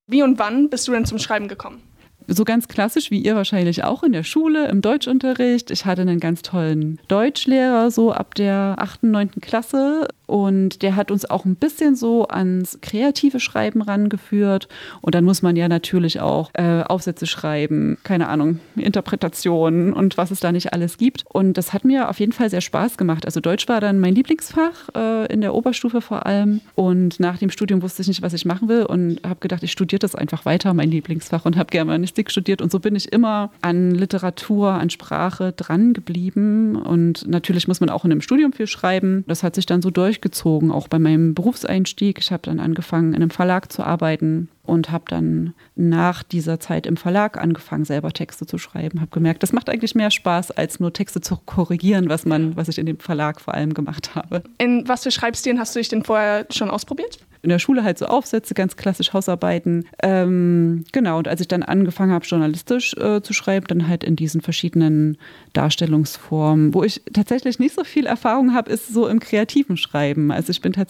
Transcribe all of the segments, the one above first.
Wie und wann bist du denn zum Schreiben gekommen? So ganz klassisch wie ihr wahrscheinlich auch in der Schule, im Deutschunterricht. Ich hatte einen ganz tollen Deutschlehrer, so ab der 8., 9. Klasse. Und der hat uns auch ein bisschen so ans kreative Schreiben rangeführt. Und dann muss man ja natürlich auch Aufsätze schreiben, keine Ahnung, Interpretationen und was es da nicht alles gibt. Und das hat mir auf jeden Fall sehr Spaß gemacht. Also Deutsch war dann mein Lieblingsfach, in der Oberstufe vor allem. Und nach dem Studium wusste ich nicht, was ich machen will und habe gedacht, ich studiere das einfach weiter, mein Lieblingsfach, und habe Germanistik studiert. Und so bin ich immer an Literatur, an Sprache dran geblieben. Und natürlich muss man auch in einem Studium viel schreiben. Das hat sich dann so durchgezogen, auch bei meinem Berufseinstieg. Ich habe dann angefangen, in einem Verlag zu arbeiten und habe dann nach dieser Zeit im Verlag angefangen, selber Texte zu schreiben. Habe gemerkt, das macht eigentlich mehr Spaß, als nur Texte zu korrigieren, was ich in dem Verlag vor allem gemacht habe. In was für Schreibstilen hast du dich denn vorher schon ausprobiert? In der Schule halt so Aufsätze, ganz klassisch Hausarbeiten. Genau, und als ich dann angefangen habe, journalistisch zu schreiben, dann halt in diesen verschiedenen Darstellungsformen. Wo ich tatsächlich nicht so viel Erfahrung habe, ist so im kreativen Schreiben. Also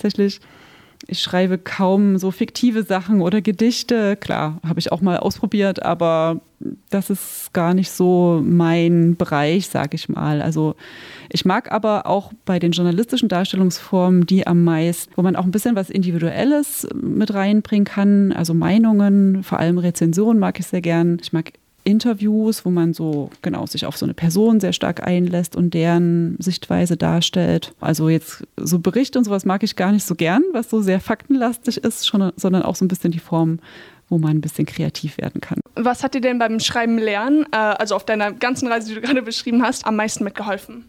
ich schreibe kaum so fiktive Sachen oder Gedichte. Klar, habe ich auch mal ausprobiert, aber das ist gar nicht so mein Bereich, sage ich mal. Also ich mag aber auch bei den journalistischen Darstellungsformen die am meisten, wo man auch ein bisschen was Individuelles mit reinbringen kann. Also Meinungen, vor allem Rezensionen mag ich sehr gern. Ich mag Interviews, wo man so sich auf so eine Person sehr stark einlässt und deren Sichtweise darstellt. Also jetzt so Berichte und sowas mag ich gar nicht so gern, was so sehr faktenlastig ist, sondern auch so ein bisschen die Form, wo man ein bisschen kreativ werden kann. Was hat dir denn beim Schreiben lernen, also auf deiner ganzen Reise, die du gerade beschrieben hast, am meisten mitgeholfen?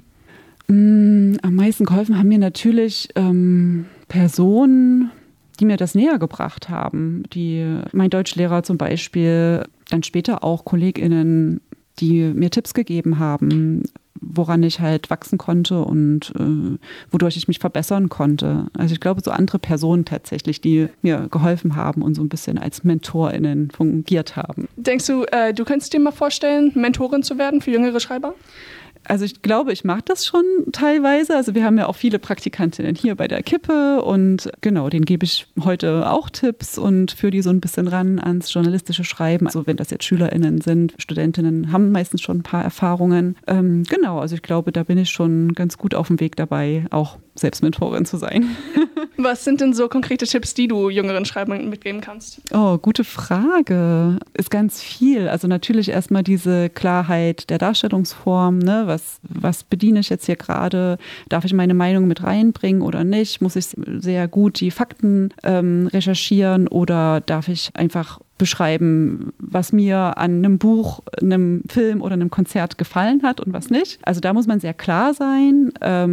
Am meisten geholfen haben mir natürlich Personen, die mir das näher gebracht haben. Mein Deutschlehrer zum Beispiel, dann später auch KollegInnen, die mir Tipps gegeben haben, woran ich halt wachsen konnte und wodurch ich mich verbessern konnte. Also ich glaube, so andere Personen tatsächlich, die mir geholfen haben und so ein bisschen als MentorInnen fungiert haben. Denkst du, du könntest dir mal vorstellen, Mentorin zu werden für jüngere Schreiber? Also ich glaube, ich mache das schon teilweise. Also wir haben ja auch viele Praktikantinnen hier bei der Kippe und genau, denen gebe ich heute auch Tipps und führe die so ein bisschen ran ans journalistische Schreiben. Also wenn das jetzt SchülerInnen sind, Studentinnen haben meistens schon ein paar Erfahrungen. Genau, also ich glaube, da bin ich schon ganz gut auf dem Weg dabei, auch selbst Mentorin zu sein. Was sind denn so konkrete Tipps, die du jüngeren Schreibern mitgeben kannst? Oh, gute Frage. Ist ganz viel. Also natürlich erstmal diese Klarheit der Darstellungsform, ne? Was bediene ich jetzt hier gerade? Darf ich meine Meinung mit reinbringen oder nicht? Muss ich sehr gut die Fakten recherchieren oder darf ich einfach beschreiben, was mir an einem Buch, einem Film oder einem Konzert gefallen hat und was nicht. Also da muss man sehr klar sein.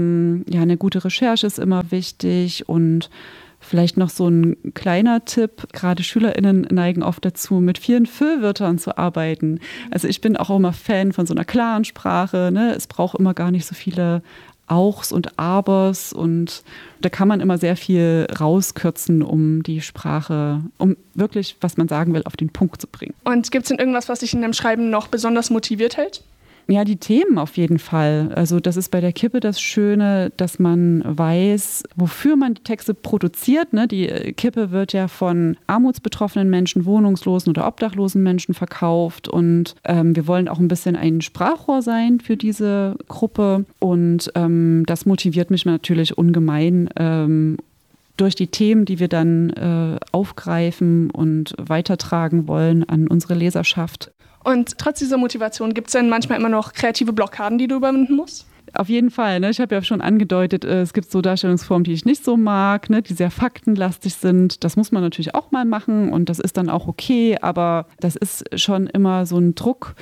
Eine gute Recherche ist immer wichtig und vielleicht noch so ein kleiner Tipp, gerade SchülerInnen neigen oft dazu, mit vielen Füllwörtern zu arbeiten. Also ich bin auch immer Fan von so einer klaren Sprache, ne? Es braucht immer gar nicht so viele Auchs und Abers und da kann man immer sehr viel rauskürzen, um die Sprache, um wirklich, was man sagen will, auf den Punkt zu bringen. Und gibt es denn irgendwas, was dich in dem Schreiben noch besonders motiviert hält? Ja, die Themen auf jeden Fall. Also das ist bei der Kippe das Schöne, dass man weiß, wofür man die Texte produziert. Ne? Die Kippe wird ja von armutsbetroffenen Menschen, wohnungslosen oder obdachlosen Menschen verkauft. Und wir wollen auch ein bisschen ein Sprachrohr sein für diese Gruppe. Und das motiviert mich natürlich ungemein, durch die Themen, die wir dann aufgreifen und weitertragen wollen an unsere Leserschaft. Und trotz dieser Motivation, gibt es denn manchmal immer noch kreative Blockaden, die du überwinden musst? Auf jeden Fall. Ne? Ich habe ja schon angedeutet, es gibt so Darstellungsformen, die ich nicht so mag, ne? Die sehr faktenlastig sind. Das muss man natürlich auch mal machen und das ist dann auch okay, aber das ist schon immer so ein Druck,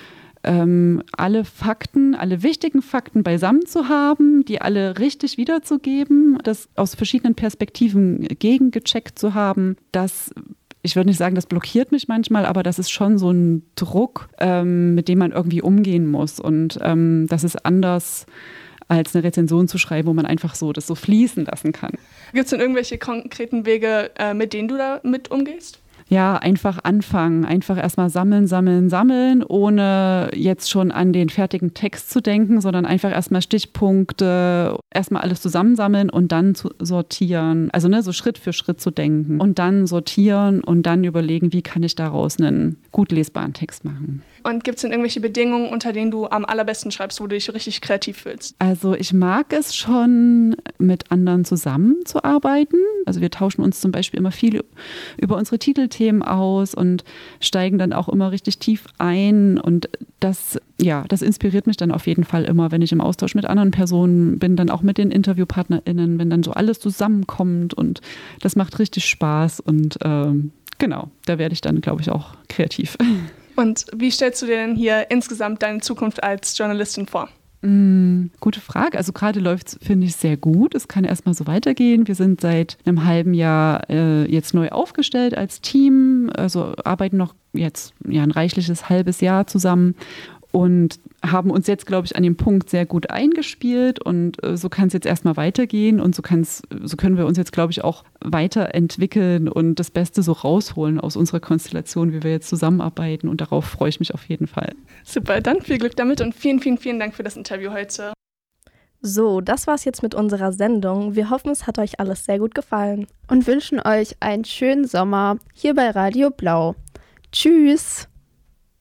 alle Fakten, alle wichtigen Fakten beisammen zu haben, die alle richtig wiederzugeben, das aus verschiedenen Perspektiven gegengecheckt zu haben, ich würde nicht sagen, das blockiert mich manchmal, aber das ist schon so ein Druck, mit dem man irgendwie umgehen muss. Und das ist anders als eine Rezension zu schreiben, wo man einfach so das so fließen lassen kann. Gibt es denn irgendwelche konkreten Wege, mit denen du da mit umgehst? Ja, einfach anfangen, einfach erstmal sammeln, ohne jetzt schon an den fertigen Text zu denken, sondern einfach erstmal Stichpunkte, erstmal alles zusammensammeln und dann zu sortieren. Also so Schritt für Schritt zu denken und dann sortieren und dann überlegen, wie kann ich daraus einen gut lesbaren Text machen. Und gibt es denn irgendwelche Bedingungen, unter denen du am allerbesten schreibst, wo du dich richtig kreativ fühlst? Also ich mag es schon, mit anderen zusammenzuarbeiten. Also wir tauschen uns zum Beispiel immer viel über unsere Titelthemen aus und steigen dann auch immer richtig tief ein. Und das inspiriert mich dann auf jeden Fall immer, wenn ich im Austausch mit anderen Personen bin, dann auch mit den InterviewpartnerInnen, wenn dann so alles zusammenkommt und das macht richtig Spaß. Und genau, da werde ich dann, glaube ich, auch kreativ. Und wie stellst du dir denn hier insgesamt deine Zukunft als Journalistin vor? Gute Frage. Also gerade läuft es, finde ich, sehr gut. Es kann erstmal so weitergehen. Wir sind seit einem halben Jahr jetzt neu aufgestellt als Team, also arbeiten noch jetzt ein reichliches halbes Jahr zusammen und haben uns jetzt, glaube ich, an dem Punkt sehr gut eingespielt und so kann es jetzt erstmal weitergehen und so können wir uns jetzt, glaube ich, auch weiterentwickeln und das Beste so rausholen aus unserer Konstellation, wie wir jetzt zusammenarbeiten und darauf freue ich mich auf jeden Fall. Super, dann viel Glück damit und vielen, vielen, vielen Dank für das Interview heute. So, das war's jetzt mit unserer Sendung. Wir hoffen, es hat euch alles sehr gut gefallen. Und wünschen euch einen schönen Sommer hier bei Radio Blau. Tschüss!